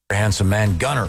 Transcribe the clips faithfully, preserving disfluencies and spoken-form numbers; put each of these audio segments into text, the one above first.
handsome man, Gunner.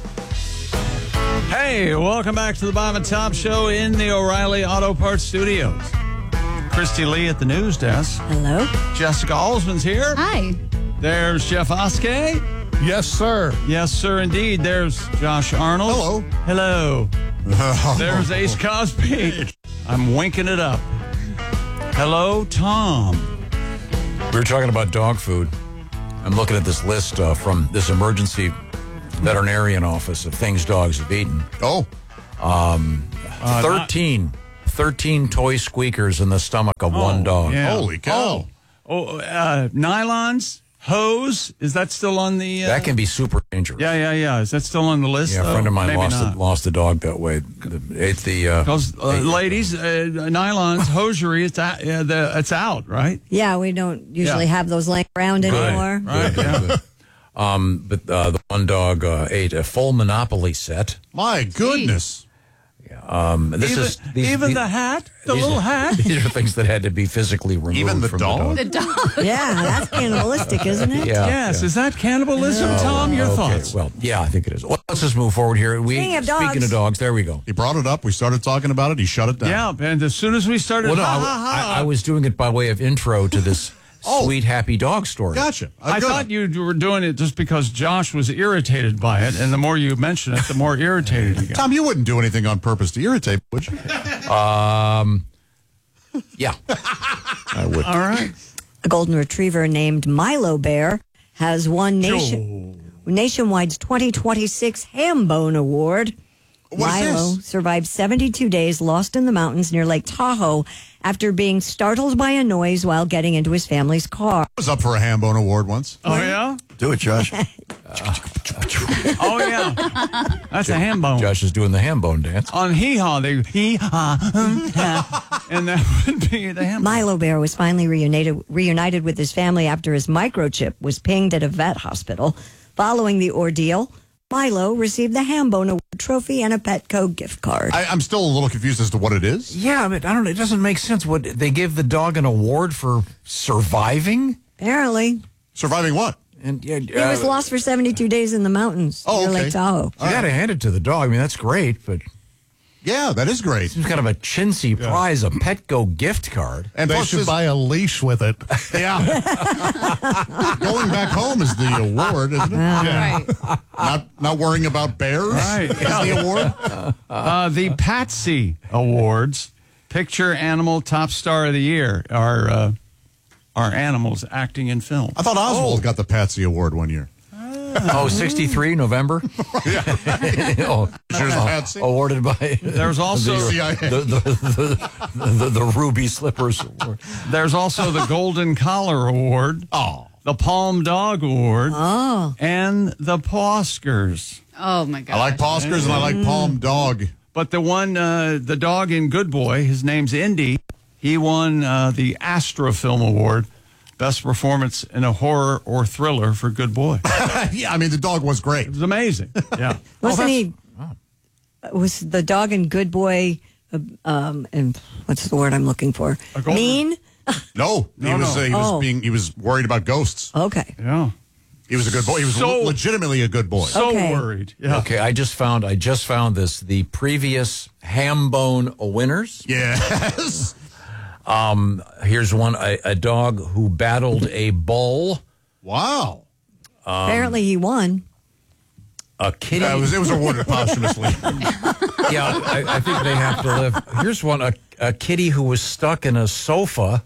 Hey, welcome back to the Bob and Tom Show in the O'Reilly Auto Parts Studios. Christy Lee at the news desk. Hello. Jessica Alsman's here. Hi. There's Jeff Oskey. Yes, sir. Yes, sir, indeed. There's Josh Arnold. Hello. Hello. There's Ace Cosby. I'm winking it up. Hello, Tom. We were talking about dog food. I'm looking at this list uh, from this emergency veterinarian office of things dogs have eaten. Oh. Um, Uh, thirteen. thirteen toy squeakers in the stomach of Oh, one dog. yeah. Holy cow. Oh, uh, nylons, hose. Is that still on the? Uh, That can be super dangerous. Yeah, yeah, yeah. Is that still on the list? Yeah, a though? friend of mine Maybe lost a, not. lost a dog that way. Ate the. Uh, Because, uh, ate- ladies, uh, nylons, hosiery, it's out, uh, the, it's out, right? Yeah, we don't usually Yeah. have those laying around anymore. Right, yeah. Um, but uh, the one dog uh, ate a full Monopoly set. My goodness. Um, this even is these, even these- the hat, the these little are- hat. These are things that had to be physically removed. Even the from dog? The The dog. dog. Yeah, that's cannibalistic, isn't it? Yeah, Yes, yeah. is that cannibalism, Tom? Your Okay, thoughts? well, yeah, I think it is. Well, let's just move forward here. We Speaking of speaking dogs. of dogs, there we go. He brought it up. We started talking about it. He shut it down. Yeah, and as soon as we started, Well, no, ha, I, ha, ha, I, I was doing it by way of intro to this Oh. sweet, happy dog story. Gotcha. Uh, I good. thought you were doing it just because Josh was irritated by it, and the more you mention it, the more irritated you get. Tom, you wouldn't do anything on purpose to irritate, would you? Um, yeah, I would. All right. A golden retriever named Milo Bear has won nation, Nationwide's twenty twenty-six Hambone Award. What is Milo this? survived seventy-two days lost in the mountains near Lake Tahoe after being startled by a noise while getting into his family's car. I was up for a Hambone Award once. Oh, yeah? Do it, Josh. Oh, yeah. That's a ham bone. Josh is doing the ham bone dance. On hee-haw, they hee-haw, hum, ha, and that would be the ham bone. Milo Bear was finally reunited, reunited with his family after his microchip was pinged at a vet hospital. Following the ordeal, Milo received the Hambone Award trophy and a Petco gift card. I, I'm still a little confused as to what it is. Yeah, but I don't know. It doesn't make sense. What they give the dog an award for surviving? Apparently, Surviving what? And yeah, he was lost for seventy-two days in the mountains Oh, near okay. Lake Tahoe. You got to hand it to the dog. I mean, that's great, but Yeah, that is great. it's kind of a chintzy prize, a Petco gift card. And They plus should this- buy a leash with it. Yeah. Going back home is the award, isn't it? Right. Not not worrying about bears Right. is the award. Uh, the Patsy Awards, Picture Animal Top Star of the Year, are, uh, are animals acting in film. I thought Oswald got the Patsy Award one year. Oh, sixty-three, November? oh, Here's Patsy. awarded by There's also The C I A. the, the, the, the, the Ruby Slippers Award. there's also the Golden Collar Award, Oh. the Palm Dog Award, Oh, and the Pawskers. Oh, my God. I like Pawskers and I like Palm Dog. But the one, uh, the dog in Good Boy, his name's Indy. He won uh, the Astra Film Award, best performance in a horror or thriller for Good Boy. It Yeah, I mean, the dog was great. was amazing. Yeah. wasn't he? Was the dog in Good Boy? Uh, um, and what's the word I'm looking for? A golden- Mean. No, he No, was no. uh, he was Oh. being he was worried about ghosts. Okay. Yeah. He was a good boy. He was So- le- legitimately a good boy. So Okay. worried. Yeah. Okay, I just found I just found this. The previous Hambone winners. Yes. Um, here's one: a, a dog who battled a bull, Wow. Apparently, he won. a kitty. Yeah, it was it was awarded posthumously. yeah, I, I think they have to live. Here's one: a, a kitty who was stuck in a sofa.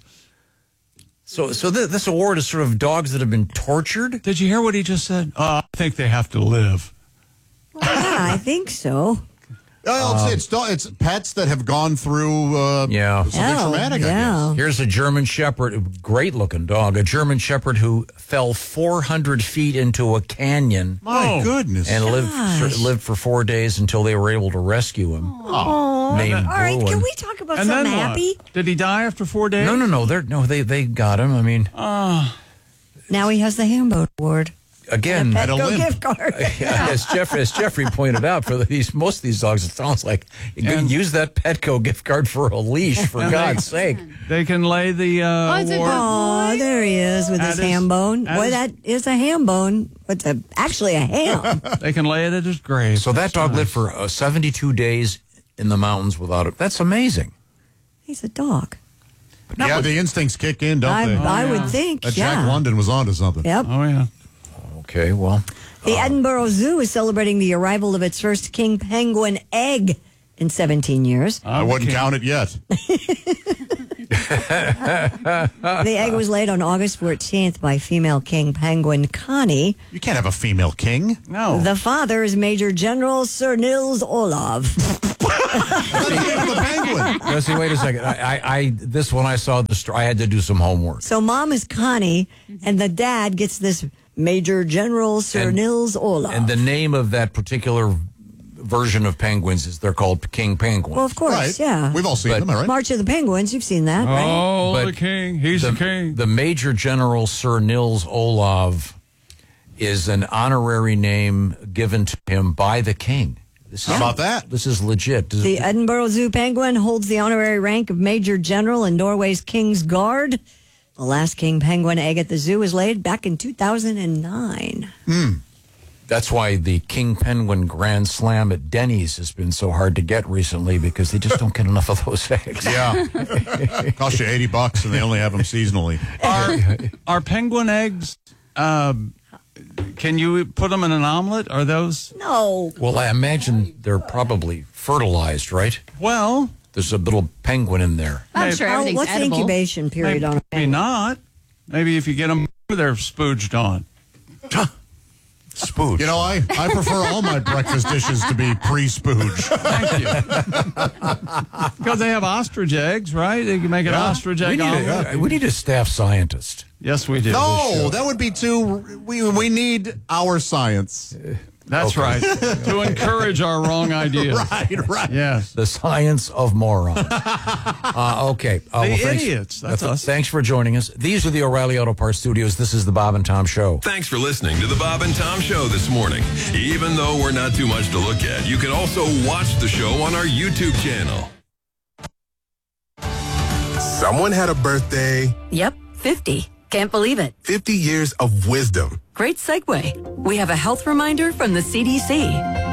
So, so th- this award is sort of dogs that have been tortured. Did you hear what he just said? Uh, I think they have to live. Yeah, I think so. Well, it's, it's do- it's pets that have gone through uh, Yeah. something Oh, traumatic. I yeah. guess. Here's a German Shepherd, great looking dog, a German Shepherd who fell four hundred feet into a canyon My Oh. goodness. and lived Gosh. for, lived for four days until they were able to rescue him. Oh, Named all right. Bruin. Can we talk about And then something what? happy? Did he die after four days? No, no, no. They're no, they they got him. I mean, Now he has the Hambone Award. again, Petco limp. gift card. as Jeff as Jeffrey pointed out, for these most of these dogs, it sounds like you can And- use that Petco gift card for a leash. For And God's they- sake, They can lay the uh, Oh, it's a award. good- Oh, there he is with At his his- ham bone. at Boy, his- that is a ham bone. What's a actually a ham? They can lay it at his grave. so that dog lived for uh, seventy-two days in the mountains without it. That's amazing. He's a dog. Yeah, the instincts kick in, don't I, they? I yeah. would think. That yeah. Jack London was onto something. Yep. Oh, yeah. Okay, well, The Edinburgh Zoo is celebrating the arrival of its first king penguin egg in seventeen years. I wouldn't Okay. count it yet. The egg was laid on August fourteenth by female king penguin Connie. You can't have a female king. No. The father is Major General Sir Nils Olav. That's the name of the penguin. now, see, wait a second. I, I, I this one I saw the story. I had to do some homework. So mom is Connie, and the dad gets this Major General Sir And- Nils Olav. And the name of that particular version of penguins is they're called king penguins. well, of course, Right. yeah. We've all seen But- them, all right? March of the Penguins, you've seen that, right? Oh, But the king. He's the, king. The Major General Sir Nils Olav is an honorary name given to him by the king. This is, How about that? This is legit. This is- The Edinburgh Zoo penguin holds the honorary rank of Major General in Norway's King's Guard. The last king penguin egg at the zoo was laid back in two thousand nine. That's why the King Penguin Grand Slam at Denny's has been so hard to get recently because they just don't get enough of those eggs. Yeah. Cost you eighty bucks and they only have them seasonally. Are, are penguin eggs, uh, can you put them in an omelet? Are those, No. Well, I imagine they're probably fertilized, right? well, There's a little penguin in there. I'm Maybe- sure How- everything's what's the edible. incubation period on a maybe penguin? not. Maybe if you get them, they're spooged on. Spooge. You know, I, I prefer all my breakfast dishes to be pre-spooge. Thank you. Because they have ostrich eggs, right? They can make an Yeah. ostrich we egg need, omelet. a, we need a staff scientist. Yes, we do. No, that would be too. We, we need our science. That's right. To encourage our wrong ideas. Right, right. Yes. The science of morons. uh, okay. Uh, The thanks- idiots. That's uh, us. Thanks for joining us. These are the O'Reilly Auto Parts Studios. This is the Bob and Tom Show. Thanks for listening to the Bob and Tom Show this morning. Even though we're not too much to look at, you can also watch the show on our YouTube channel. Someone had a birthday, Yep, fifty. Can't believe it. fifty years of wisdom. Great segue. We have a health reminder from the C D C.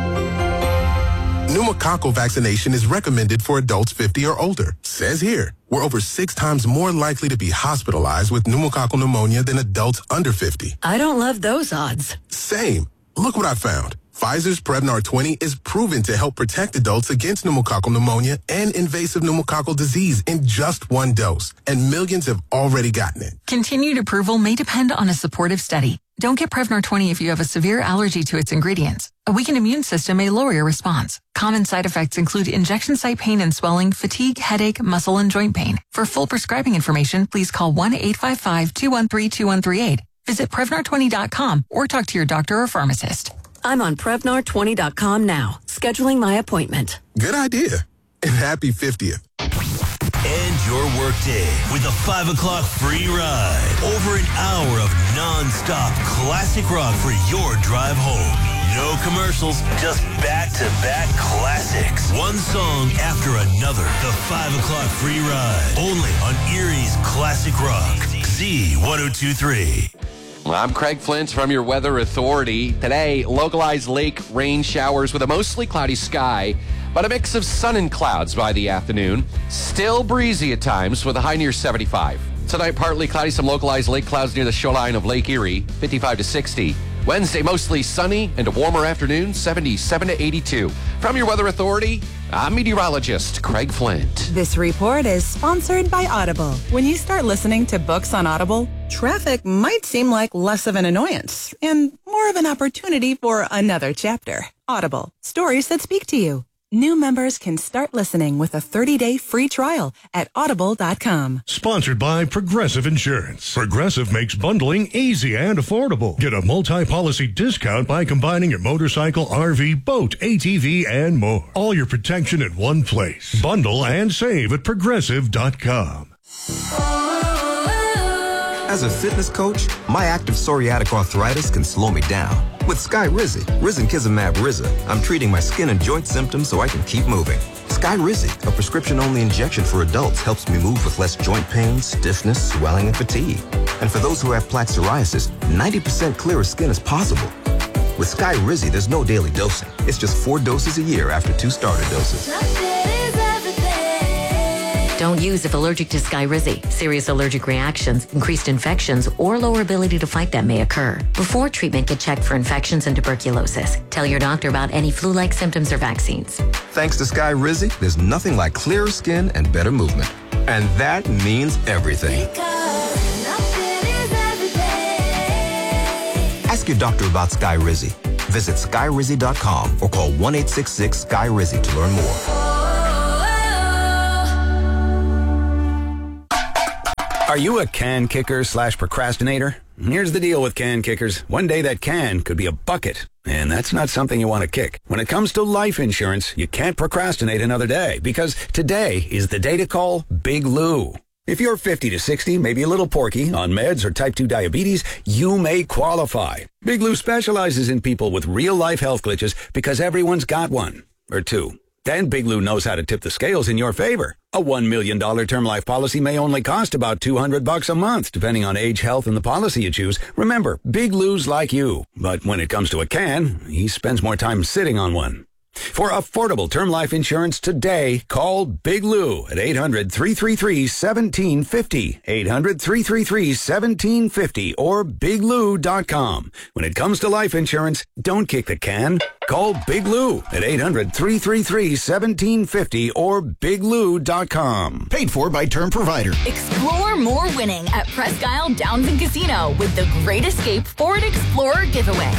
Pneumococcal vaccination is recommended for adults fifty or older. Says here, we're over six times more likely to be hospitalized with pneumococcal pneumonia than adults under fifty. I don't love those odds. Same. Look what I found. Pfizer's Prevnar twenty is proven to help protect adults against pneumococcal pneumonia and invasive pneumococcal disease in just one dose, and millions have already gotten it. Continued approval may depend on a supportive study. Don't get Prevnar twenty if you have a severe allergy to its ingredients. A weakened immune system may lower your response. Common side effects include injection site pain and swelling, fatigue, headache, muscle, and joint pain. For full prescribing information, please call one eight five five, two one three, two one three eight. Visit Prevnar twenty dot com or talk to your doctor or pharmacist. I'm on Prevnar twenty dot com now, scheduling my appointment. Good idea. And happy fiftieth. End your workday with a five o'clock free ride. Over an hour of non-stop classic rock for your drive home. No commercials, just back-to-back classics. One song after another. The five o'clock free ride. Only on Erie's Classic Rock. Z ten twenty-three. I'm Craig Flint from your Weather Authority. Today, localized lake rain showers with a mostly cloudy sky, but a mix of sun and clouds by the afternoon. Still breezy at times with a high near seventy-five. Tonight, partly cloudy, some localized lake clouds near the shoreline of Lake Erie, fifty-five to sixty. Wednesday, mostly sunny and a warmer afternoon, seventy-seven to eighty-two. From your Weather Authority, I'm meteorologist Craig Flint. This report is sponsored by Audible. When you start listening to books on Audible, traffic might seem like less of an annoyance and more of an opportunity for another chapter. Audible, stories that speak to you. New members can start listening with a thirty-day free trial at audible dot com. Sponsored by Progressive Insurance. Progressive makes bundling easy and affordable. Get a multi-policy discount by combining your motorcycle, R V, boat, A T V, and more. All your protection in one place. Bundle and save at progressive dot com. As a fitness coach, my active psoriatic arthritis can slow me down. With Skyrizi, Risankizumab Riza, I'm treating my skin and joint symptoms so I can keep moving. Skyrizi, a prescription-only injection for adults, helps me move with less joint pain, stiffness, swelling, and fatigue. And for those who have plaque psoriasis, ninety percent clearer skin is possible. With Skyrizi, there's no daily dosing. It's just four doses a year after two starter doses. Don't use if allergic to Skyrizi. Serious allergic reactions, increased infections, or lower ability to fight them may occur. Before treatment, get checked for infections and tuberculosis. Tell your doctor about any flu-like symptoms or vaccines. Thanks to Skyrizi, there's nothing like clearer skin and better movement. And that means everything. Ask your doctor about Skyrizi. Visit Skyrizi dot com or call one eight six six Skyrizi to learn more. Are you a can kicker slash procrastinator? Here's the deal with can kickers. One day that can could be a bucket, and that's not something you want to kick. When it comes to life insurance, you can't procrastinate another day, because today is the day to call Big Lou. If you're fifty to sixty, maybe a little porky, on meds or type two diabetes, you may qualify. Big Lou specializes in people with real-life health glitches because everyone's got one, or two. Then Big Lou knows how to tip the scales in your favor. A one million dollars term life policy may only cost about two hundred bucks a month, depending on age, health, and the policy you choose. Remember, Big Lou's like you. But when it comes to a can, he spends more time sitting on one. For affordable term life insurance today, call Big Lou at eight hundred, three three three, one seven five zero, eight hundred, three three three, one seven five zero, or big lou dot com. When it comes to life insurance, don't kick the can. Call Big Lou at eight hundred, three three three, one seven five zero or big lou dot com. Paid for by Term Provider. Explore more winning at Presque Isle Downs and Casino with the Great Escape Ford Explorer giveaway.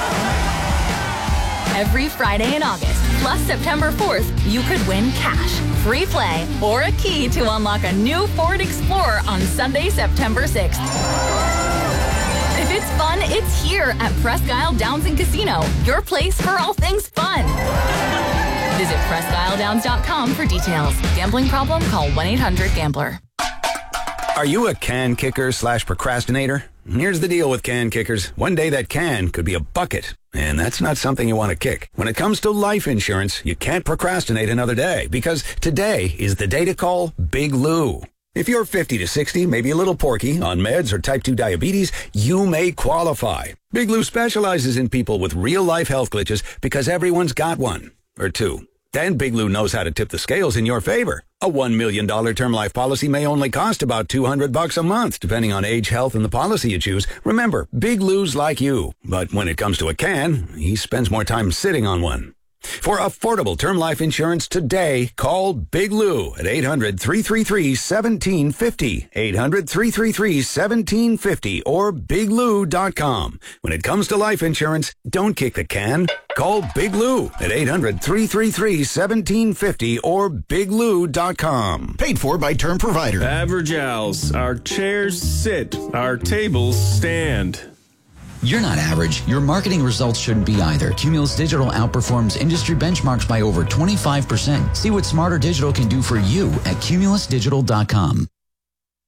Every Friday in August, plus September fourth, you could win cash, free play, or a key to unlock a new Ford Explorer on Sunday, September sixth. If it's fun, it's here at Presque Isle Downs and Casino, your place for all things fun. Visit presque isle downs dot com for details. Gambling problem? Call one eight hundred gambler. Are you a can kicker slash procrastinator? Here's the deal with can kickers. One day that can could be a bucket, and that's not something you want to kick. When it comes to life insurance, you can't procrastinate another day, because today is the day to call Big Lou. If you're fifty to sixty, maybe a little porky, on meds or type two diabetes, you may qualify. Big Lou specializes in people with real-life health glitches because everyone's got one, or two. Then Big Lou knows how to tip the scales in your favor. A one million dollars term life policy may only cost about two hundred bucks a month, depending on age, health, and the policy you choose. Remember, Big Lou's like you. But when it comes to a can, he spends more time sitting on one. For affordable term life insurance today, call Big Lou at eight hundred, three three three, one seven five zero, eight hundred, three three three, one seven five zero, or big lou dot com. When it comes to life insurance, don't kick the can. Call Big Lou at eight hundred, three three three, one seven five zero or big lou dot com. Paid for by Term Provider. Average Al's. Our chairs sit. Our tables stand. You're not average. Your marketing results shouldn't be either. Cumulus Digital outperforms industry benchmarks by over twenty-five percent. See what Smarter Digital can do for you at cumulus digital dot com.